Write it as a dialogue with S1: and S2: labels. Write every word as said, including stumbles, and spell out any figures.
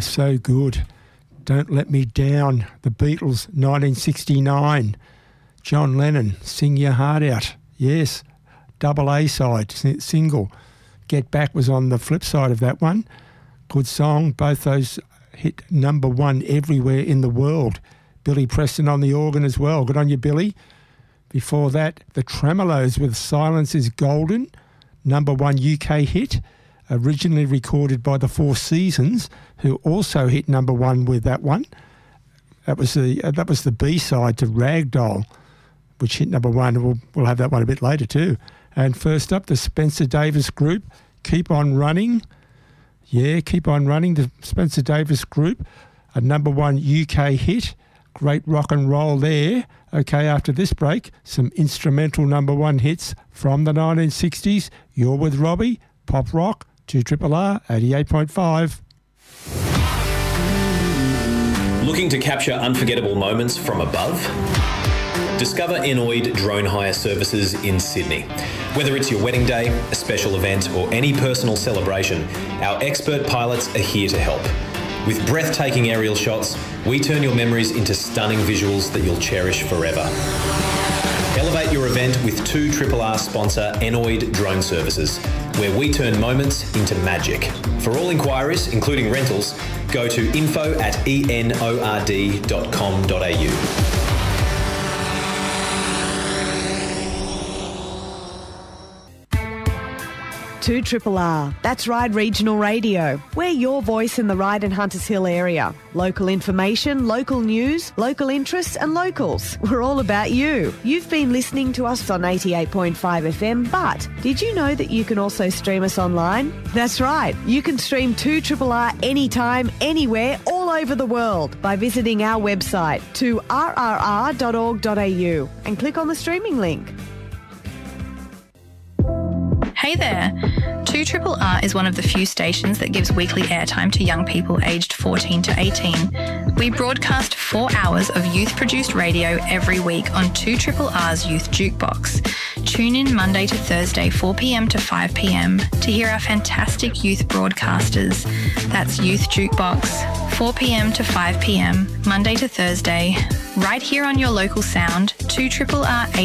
S1: Yeah, so good. Don't Let Me Down, The Beatles, nineteen sixty-nine. John Lennon, Sing Your Heart Out. Yes, double A side, single. Get Back was on the flip side of that one. Good song. Both those hit number one everywhere in the world. Billy Preston on the organ as well. Good on you, Billy. Before that, the Tremolos with Silence is Golden, number one U K hit, originally recorded by the Four Seasons, who also hit number one with that one. That was the uh, that was the B-side to Ragdoll, which hit number one. We'll, we'll have that one a bit later too. And first up, the Spencer Davis Group, Keep On Running. Yeah, Keep On Running, the Spencer Davis Group, a number one U K hit. Great rock and roll there. Okay, after this break, some instrumental number one hits from the nineteen sixties. You're with Robbie, pop rock, two Triple R, eighty-eight point five.
S2: Looking to capture unforgettable moments from above? Discover Enoid Drone Hire Services in Sydney. Whether it's your wedding day, a special event, or any personal celebration, our expert pilots are here to help. With breathtaking aerial shots, we turn your memories into stunning visuals that you'll cherish forever. Elevate your event with two Triple R sponsor Enoid Drone Services, where we turn moments into magic. For all inquiries, including rentals, go to info at enord dot com dot a u.
S3: two Triple R. That's right, regional radio. We're your voice in the Ryde and Hunters Hill area. Local information, local news, local interests and locals. We're all about you. You've been listening to us on eighty-eight point five F M, but did you know that you can also stream us online? That's right. You can stream two Triple R anytime, anywhere, all over the world by visiting our website to r r r dot org dot a u and click on the streaming link.
S4: Hey there! two Triple R is one of the few stations that gives weekly airtime to young people aged fourteen to eighteen. We broadcast four hours of youth-produced radio every week on two Triple R's Youth Jukebox. Tune in Monday to Thursday, four p m to five p m to hear our fantastic youth broadcasters. That's Youth Jukebox, four p m to five p m, Monday to Thursday, right here on your local sound, two Triple R